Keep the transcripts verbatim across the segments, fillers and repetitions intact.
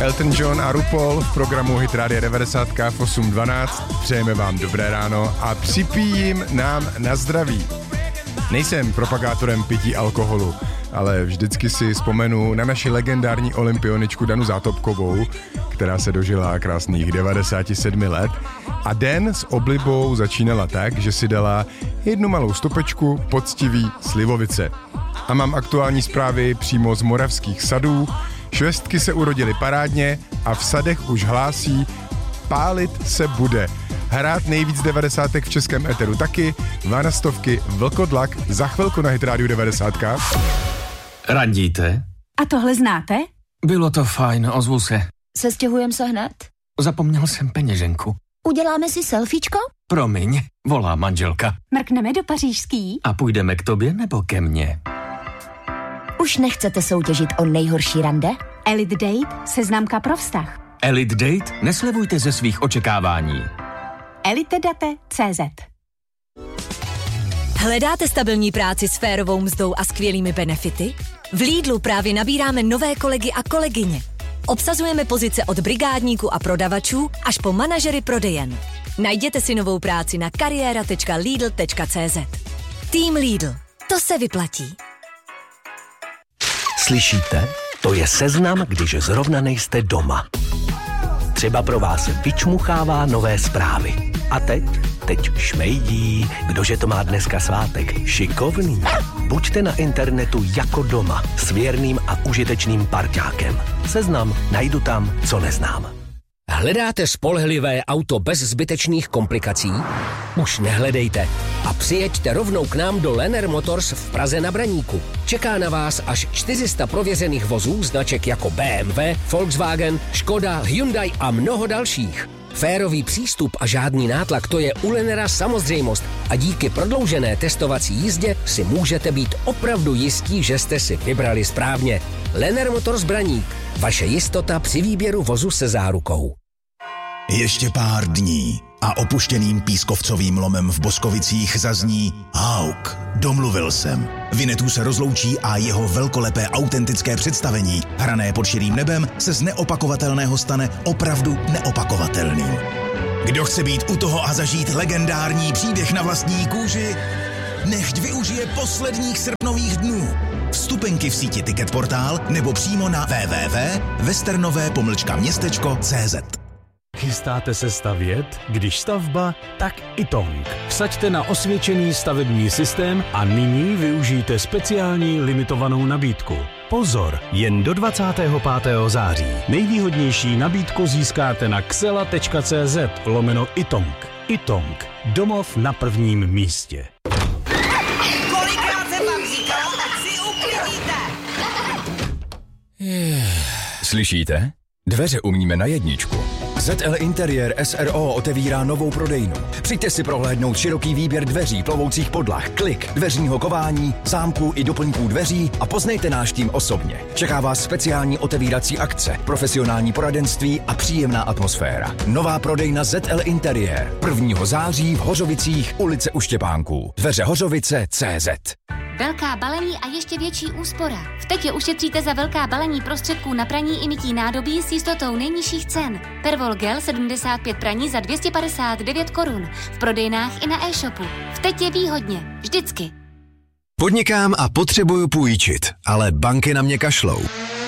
Elton John a RuPaul v programu Hit Rádia devadesát v osm dvanáct. Přejeme vám dobré ráno a připijím nám na zdraví. Nejsem propagátorem pití alkoholu, ale vždycky si vzpomenu na naši legendární olympioničku Danu Zátopkovou, která se dožila krásných devadesát sedm let a den s oblibou začínala tak, že si dala jednu malou stopečku poctivý slivovice. A mám aktuální zprávy přímo z moravských sadů. Švestky se urodily parádně a v sadech už hlásí, pálit se bude. Hrát nejvíc devadesátek v českém éteru taky, Vanastovky, Vlkodlak, za chvilku na Hit Rádiu devadesát. Randíte? A tohle znáte? Bylo to fajn, ozvu se. Sestěhujeme se hned? Zapomněl jsem peněženku. Uděláme si selfiečko? Promiň, volá manželka. Mrkneme do pařížský? A půjdeme k tobě nebo ke mně? Už nechcete soutěžit o nejhorší rande? Elite Date, seznamka pro vztah. Elite Date? Neslevujte ze svých očekávání. elitedate tečka cé zet. Hledáte stabilní práci s férovou mzdou a skvělými benefity? V Lidlu právě nabíráme nové kolegy a kolegyně. Obsazujeme pozice od brigádníků a prodavačů až po manažery prodejen. Najděte si novou práci na kariéra tečka lidl tečka cé zet. Tým Lidl. To se vyplatí. Slyšíte? To je seznam, když zrovna nejste doma. Třeba pro vás vyčmuchává nové zprávy. A teď? Teď šmejdí. Kdože to má dneska svátek? Šikovný. Buďte na internetu jako doma s věrným a užitečným parťákem. Seznam, najdu tam, co neznám. Hledáte spolehlivé auto bez zbytečných komplikací? Už nehledejte a přijeďte rovnou k nám do Lenner Motors v Praze na Braníku. Čeká na vás až čtyři sta prověřených vozů značek jako bé em vé, Volkswagen, Škoda, Hyundai a mnoho dalších. Férový přístup a žádný nátlak, to je u Lennera samozřejmost a díky prodloužené testovací jízdě si můžete být opravdu jistí, že jste si vybrali správně. Lenner Motors Braník. Vaše jistota při výběru vozu se zárukou. Ještě pár dní a opuštěným pískovcovým lomem v Boskovicích zazní Hauk, domluvil jsem. Vinetů se rozloučí a jeho velkolepé autentické představení, hrané pod širým nebem, se z neopakovatelného stane opravdu neopakovatelným. Kdo chce být u toho a zažít legendární příběh na vlastní kůži, nechť využije posledních srpnových dnů. Vstupenky v síti Ticketportál nebo přímo na w w w tečka westernové pomlčka městečko tečka cé zet. Chystáte se stavět? Když stavba, tak Itong. Vsaďte na osvědčený stavební systém a nyní využijte speciální limitovanou nabídku. Pozor, jen do dvacátého pátého září. Nejvýhodnější nabídku získáte na xela tečka cé zet lomeno Itong. Itong. Domov na prvním místě. Kolikrát jsem vám říkal, tak si uklidíte! Slyšíte? Dveře umíme na jedničku. zet el Interiér es er ó otevírá novou prodejnu. Přijďte si prohlédnout široký výběr dveří, plovoucích podlah, klik, dveřního kování, zámků i doplňků dveří a poznejte náš tým osobně. Čeká vás speciální otevírací akce, profesionální poradenství a příjemná atmosféra. Nová prodejna zet el Interiér. prvního září v Hořovicích, ulice U Štěpánků. Dveře Hořovice tečka cé zet. Velká balení a ještě větší úspora. V Tetě ušetříte za velká balení prostředků na praní i mytí nádobí s jistotou nejnižších cen. Pervol Gel sedmdesát pět praní za dvě stě padesát devět korun. V prodejnách i na e-shopu. V Tetě výhodně. Vždycky. Podnikám a potřebuju půjčit, ale banky na mě kašlou.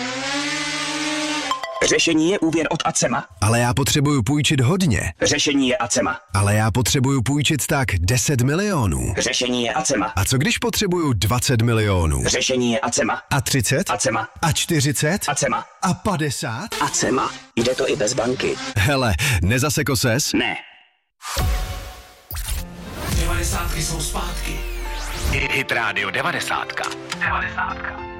Řešení je úvěr od Acema. Ale já potřebuju půjčit hodně. Řešení je Acema. Ale já potřebuju půjčit tak deset milionů. Řešení je Acema. A co když potřebuju dvacet milionů? Řešení je Acema. A třicet? Acema. A čtyřicet? Acema. A padesát? Acema. Jde to i bez banky. Hele, nezaseko ses? Ne. devadesátky jsou zpátky. Hit Rádio devadesátka. devadesátka.